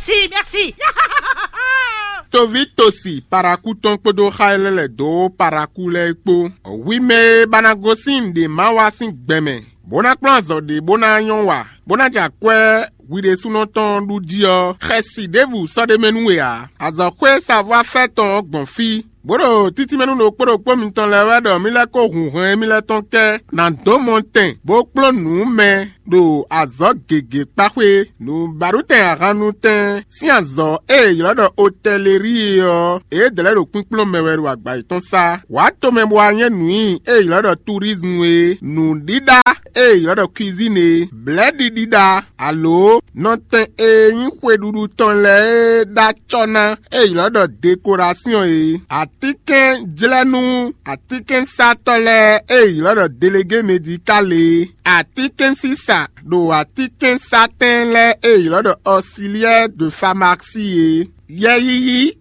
merci. Tovitosi parakuton podo khailele do parakule ekpo. Wime banagosin de mawasin gbeme. Bona planzo de bona yonwa. Bona jakwe wide sunoton ludio. Khesi debu so de menouya. Azokwe savoir faire ton gonfi. Boro titi menu no poro mi ton lewe do mi le ko hun mi le ton ke na do monten bo plon nu me do azo gege pawe nu baruten aranu ten si azo yo do hotellerie yo de le do pinplon meweru agba iton sa wa to me bo anye nui yo do tourisme nu dida yo do cuisine bledi dida allo non ten yin kwedudu ton le da chona yo do décoration Atiken Djelenu, Atiken Satole, lọ́dọ̀ délégué médical, Atiken Sisa, do Atiken Satenle, lọ́dọ̀ auxiliaire de pharmacie. Yeyiyi,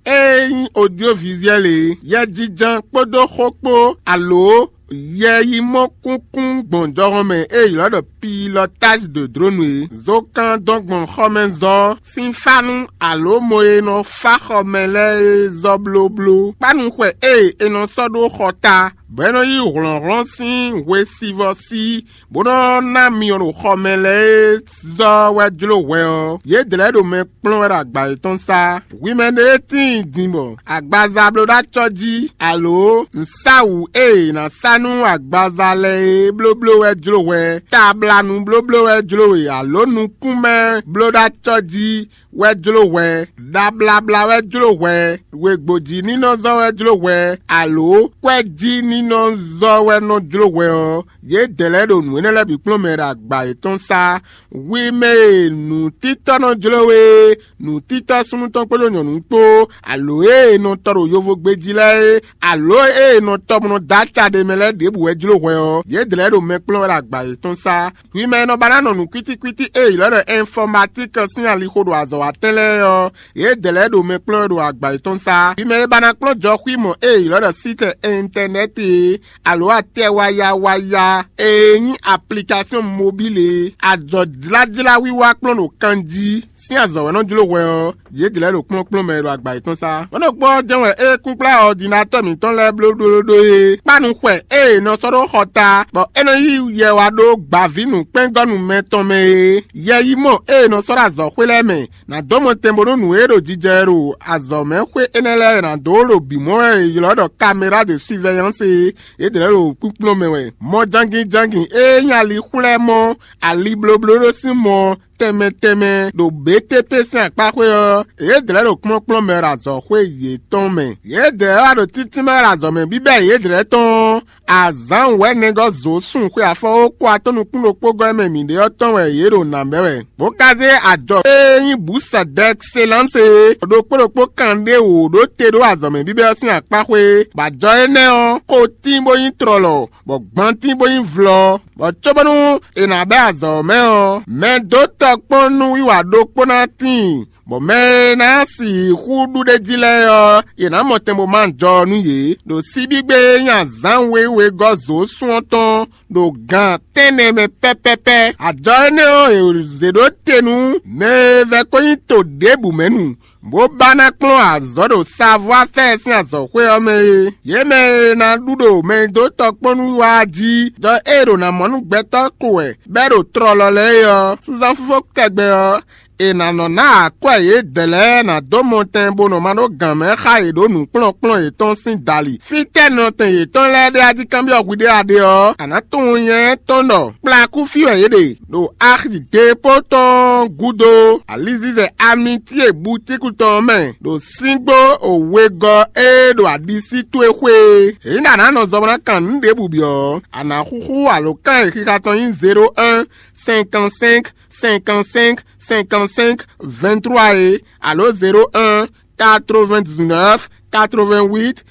audiovisuel, Yedijan, Podo Hokpo, allo, Yeyi Mokunkun, Bonjorome, lọ́dọ̀ pilotage de drone, Zokan, donc bon, Homenzo, Sinfanu, allo, Moeno, Fahomele, Zobloblo, Panukwe, non sodo Hota, Bueno yi ron si we sivosi bono na mi ono khomele zo we jlo we o ye dele do me plon ra gba iton sa women 18 dimbo agbaza bloda choji allo nsawu na sanu agbaza le bloblo we jlo we tabla nu bloblo we jlo we allo nu kume bloda choji we jlo we da bla bla we jlo we gboji nino zo we jlo we allo kweji nino zo we no jlo we o ye dele do nu enele bi plomera agba iton sa wi me nu tito no jlo we nu tito sunu ton pelo nyonu po allo no toro yovo gbeji le allo no tomo no dacha de mele de bu we jlo we o ye dele do me plomera agba iton sa wi me no banana nu kwiti lọ́dọ̀ informatique sin ali kodo azo atele yo ye dele do me plon do agba iton sa bi me bana plon jo kwimo lọ́dọ̀ site internet alo ate waya yin application mobile ajo dladila wiwa plon do kanji sin azo we no julo we o ye dele do plon me do agba iton sa wono gbo jewe kunpla ordinateur mi ton le blododo panu kwe no soro hota bo eno yi ye wa do gba vinu pengonu meton me yeyi mo no sora zo kwele me na domo temboro nu ero jijero azo me kwe enele na dolo bimo lọ́dọ̀ camera de surveillance de lo puplo me mo jangi nyali kule mo ali bloblo si mo teme do BTP si apakwe yo de lo klon me razo kwe ye ton me ye de la do titi me razo me bibe ye de ton azan we nego zo sun kwe afo ko atonu kun pogo me mi de oton we ye ro na mewe bo kaze ajo yin busa d'excellence do poropo kande o do te do azo me bibe si apakwe bajo ene o ko timbo yin trolo bo gbon timbo yin vlo bo chobanu ina be azo me o me do ponu wiwa do pona tin bo me na si hudu de jile yo ina motembo manjo nu ye do sibigbe yan zanwewe gozo suoton do gan tene me pepepe ajo ne o zedo tenu me ve koyin to debu menu bo bana klon azodo savoir faire sin azokwe o me ye me na dudo me do tokponu waji do ero na monu gbeto koe bero trolole yo suzan fufo kegbe yo enano na kwa ye dele na do monten bono mano game kha do nu plon eton sin dali fite no ten eton le de adi kambi ogude ade o anaton yen tondo plaku fi ye de do ardi de poto gudo alizize amitié boutique ton men do singbo owego do adisi tu ehwe ina na no zobona kan nde bubio ana huhu alokan ekikaton 01 55 23 allo 01 99 88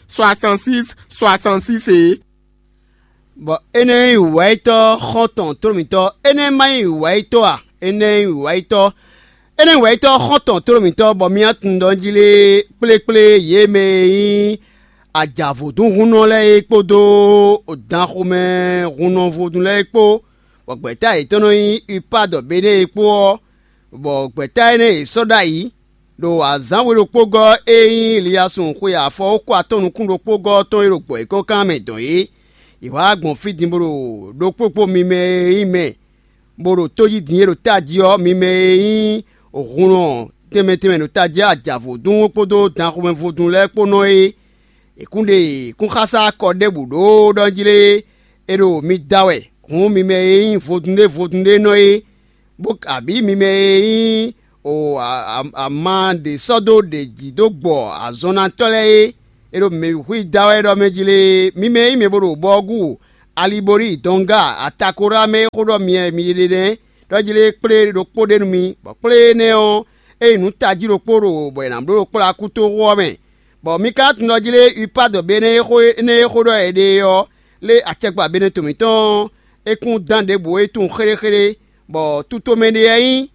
66 Bo ene waito khoton tromito ene mai waito ene waito khoton tromito bo mi atun jile ple yeme ajavodun runo le ekpodo odan khome runo vodun le ekpo bo gbeta itono yi ipado bene ekpo bo gbeta ene soda yi do azanwe do kpogo eyin liasun ko ya fo ko atonu kun do kpogo ton eropo e ko kan me don yi iwa agbon fidin boro do popo mi me ime boro toyi dinero tajio mi me yin ogunron teme no tajia ajavo dun podo dan ko me vodun le pono e ekunde kun khasa ko de budo don jile ero mi dawe kun mi me yin vodunde no e bok abi mi me yin o a de sodo de jidogbo azona tole ero me hui dawe do me jile mi me yin me boro bogu alibori donga atakora me kodo mi de do jile ple do pode nu mi bo ple ne o e nu tajiro poro bo na bro pla kuto wo me bo mi ka tun do jile ipa do bene ko ne kodo e de yo le achegba bene to mi ton e kun dande bo e tun khere bo tuto me de yin